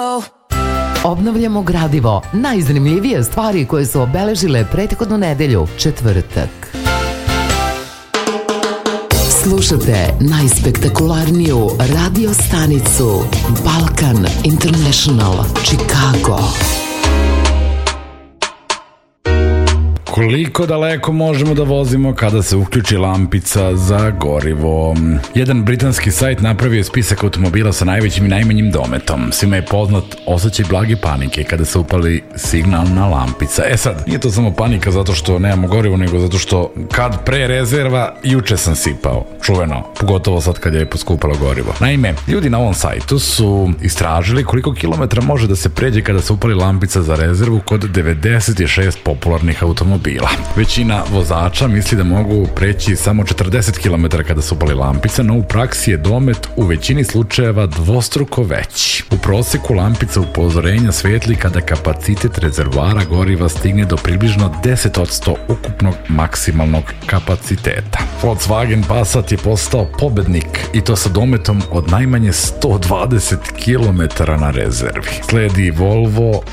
Obnavljamo gradivo, najzanimljivije stvari koje su obeležile prethodnu nedelju, četvrtak. Slušate najspektakularniju radio stanicu Balkan International, Chicago. Koliko daleko možemo da vozimo kada se uključi lampica za gorivo? Jedan britanski sajt napravio je spisak automobila sa najvećim i najmanjim dometom. Svima je poznat osjećaj blage panike kada se upali signalna lampica. Sad, nije to samo panika zato što nemamo gorivo, nego zato što kad pre rezerva, juče sam sipao. Čuveno, pogotovo sad kad je poskupalo gorivo. Naime, ljudi na ovom sajtu su istražili koliko kilometra može da se pređe kada se upali lampica za rezervu kod 96 popularnih automobila. Većina vozača misli da mogu preći samo 40 km kada se upali lampica, no u praksi je domet u većini slučajeva dvostruko veći. U proseku lampica upozorenja svetli kada kapacitet rezervoara goriva stigne do približno 10% ukupnog maksimalnog kapaciteta. Volkswagen Passat je postao pobednik i to sa dometom od najmanje 120 km na rezervi. Sledi Volvo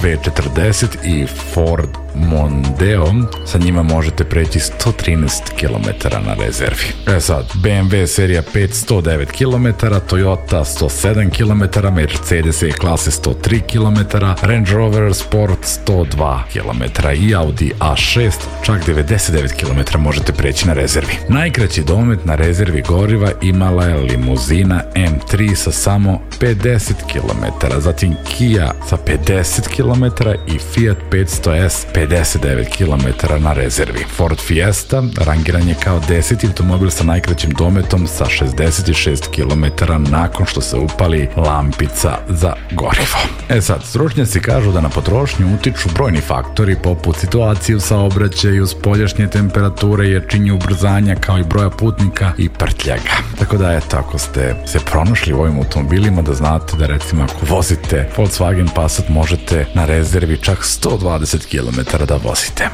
V40 i Ford Mondeo, sa njima možete preći 113 km na rezervi. Sad, BMW serija 5 109 km, Toyota 107 km, Mercedes E-klase 103 km, Range Rover Sport 102 km i Audi A6 čak 99 km možete preći na rezervi. Najkraći domet na rezervi goriva imala je limuzina M3 sa samo 50 km, zatim Kia sa 50 km i Fiat 500S 59 km na rezervi. Ford Fiesta rangiran je kao 10. automobil sa najkraćim dometom sa 66 km nakon što se upali lampica za gorivo. Sad, stručnjaci kažu da na potrošnju utiču brojni faktori poput situacije u saobraćaju, spoljašnje temperature, jačine ubrzanja kao i broja putnika i prtljaga. Tako da eto, ako ste se pronašli u ovim automobilima, da znate da recimo ako vozite Volkswagen Passat možete na rezervi čak 120 km da vozite.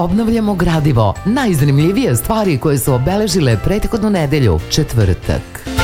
Obnavljamo gradivo, najzanimljivije stvari koje su obeležile prethodnu nedelju, četvrtak.